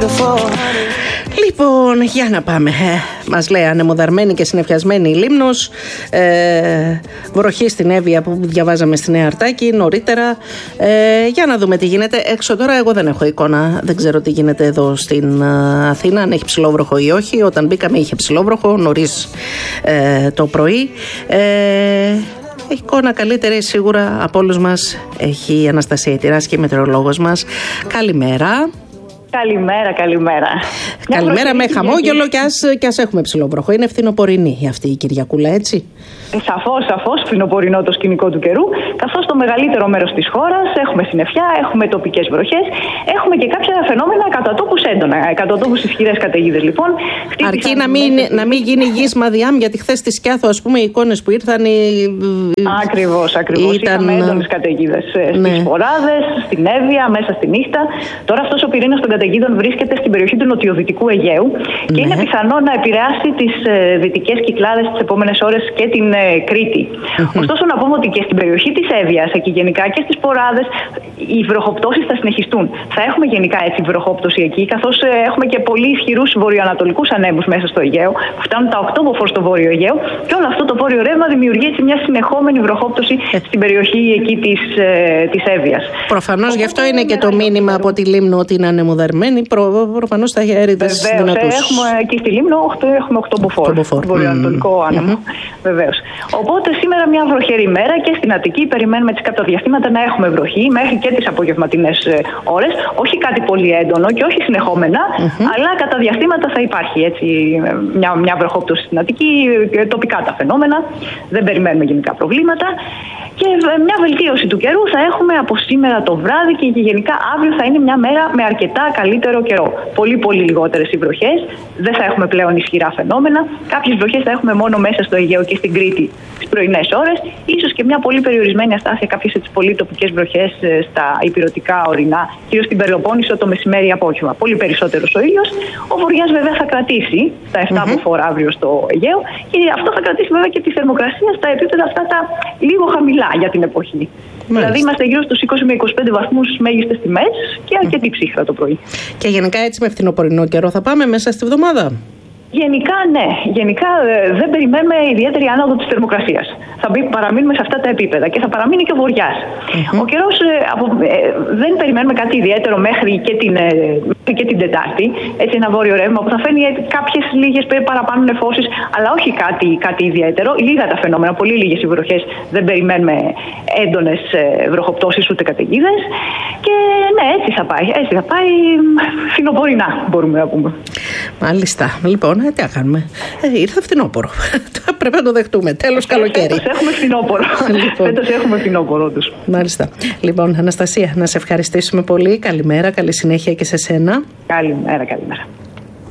Λοιπόν, για να πάμε. Μας λέει ανεμοδαρμένη και συννεφιασμένη η Λίμνος. Βροχή στην Εύβοια που διαβάζαμε στη Νέα Αρτάκη νωρίτερα. Για να δούμε τι γίνεται. Έξω τώρα εγώ δεν έχω εικόνα. Δεν ξέρω τι γίνεται εδώ στην Αθήνα. Αν έχει ψηλόβροχο ή όχι. Όταν μπήκαμε είχε ψηλόβροχο νωρίς το πρωί. Εικόνα καλύτερη σίγουρα από όλους μας έχει η Αναστασία Τυράσκη, η μετεωρολόγος μας. Καλημέρα. Καλημέρα. Καλημέρα με χαμόγελο και ας έχουμε ψηλόβροχο. Είναι φθινοπορεινή αυτή η Κυριακούλα, έτσι. Σαφώς φθινοπορεινό το σκηνικό του καιρού, καθώς το μεγαλύτερο μέρος της χώρας έχουμε συννεφιά, έχουμε τοπικές βροχές, έχουμε και κάποια φαινόμενα κατά τόπους έντονα, κατά τόπους ισχυρές καταιγίδες λοιπόν. Αρκεί να μην γίνει γης μαδιάμ, γιατί χθες στη Σκιάθο ας πούμε οι εικόνες που ήρθαν. Ακριβώς. Είχαμε έντονες καταιγίδες στις Φοράδες, στην Εύβοια, μέσα στη νύχτα. Τώρα αυτός ο πυρήνας των καταιγίδων βρίσκεται στην περιοχή του νοτιοδυτικού Αιγαίου και είναι πιθανό να επηρεάσει τις δυτικές κυκλάδες τις επόμενες ώρες και την Κρήτη. Ωστόσο, να πούμε ότι και στην περιοχή της Εύβοιας, εκεί γενικά και στις Ποράδες, οι βροχοπτώσεις θα συνεχιστούν. Θα έχουμε γενικά έτσι βροχόπτωση εκεί, καθώς έχουμε και πολύ ισχυρούς βορειοανατολικούς ανέμους μέσα στο Αιγαίο, που φτάνουν τα 8 μποφόρ στο βόρειο Αιγαίο, και όλο αυτό το βόρειο ρεύμα δημιουργεί έτσι μια συνεχόμενη βροχόπτωση στην περιοχή εκεί της Εύβοιας. Προφανώς γι' αυτό είναι και το μήνυμα από τη Λίμνο ότι είναι ανεμοδαρμένη. Προφανώς θα έχει αέριδες δυνατούς. Έχουμε και στη Λίμνο 8 μποφόρ. Βορειοανατολικό άνεμο. Βεβαίως. Οπότε σήμερα μια βροχερή μέρα και στην Αττική περιμένουμε κατά διαστήματα να έχουμε βροχή μέχρι και τις απογευματινές ώρες. Όχι κάτι πολύ έντονο και όχι συνεχόμενα, αλλά κατά διαστήματα θα υπάρχει έτσι μια βροχόπτωση στην Αττική, τοπικά τα φαινόμενα. Δεν περιμένουμε γενικά προβλήματα. Και μια βελτίωση του καιρού θα έχουμε από σήμερα το βράδυ και γενικά αύριο θα είναι μια μέρα με αρκετά καλύτερο καιρό. Πολύ λιγότερες οι βροχές, δεν θα έχουμε πλέον ισχυρά φαινόμενα. Κάποιες βροχές θα έχουμε μόνο μέσα στο Αιγαίο και στην Κρήτη τις πρωινές ώρες. Ίσως και μια πολύ περιορισμένη αστάθεια, κάποιες πολύ τοπικές βροχές στα ηπειρωτικά ορεινά, κυρίως στην Πελοπόννησο το μεσημέρι απόγευμα. Πολύ περισσότερος ο ήλιος. Ο βοριάς βέβαια θα κρατήσει τα 7 μποφόρ αύριο στο Αιγαίο και αυτό θα κρατήσει βέβαια και τη θερμοκρασία στα επίπεδα αυτά τα λίγο χαμηλά για την εποχή. Δηλαδή είμαστε γύρω στους 20 με 25 βαθμούς μέγιστες τιμές και αρκετή ψύχρα το πρωί. Και γενικά έτσι με φθινοπορεινό καιρό θα πάμε μέσα στη βδομάδα. Γενικά ναι. Γενικά δεν περιμένουμε ιδιαίτερη άνοδο της θερμοκρασίας. Θα παραμείνουμε σε αυτά τα επίπεδα και θα παραμείνει και ο βοριάς. Ο καιρός δεν περιμένουμε κάτι ιδιαίτερο μέχρι και την Τετάρτη. Έτσι ένα βόρειο ρεύμα που θα φέρνει κάποιες λίγες παραπάνω νεφώσεις, αλλά όχι κάτι ιδιαίτερο. Λίγα τα φαινόμενα, πολύ λίγες οι βροχές. Δεν περιμένουμε έντονες βροχοπτώσεις ούτε καταιγίδες. Και ναι, έτσι θα πάει φθινοπορεινά μπορούμε να πούμε. Μάλιστα. Λοιπόν, τι θα κάνουμε. Ήρθε φθινόπωρο. Πρέπει να το δεχτούμε. Τέλος καλοκαίρι. Φέτος έχουμε φθινόπωρο. Φέτος έχουμε φθινόπωρο τους. Μάλιστα. Λοιπόν, Αναστασία, να σε ευχαριστήσουμε πολύ. Καλημέρα, καλή συνέχεια και σε σένα. Καλημέρα.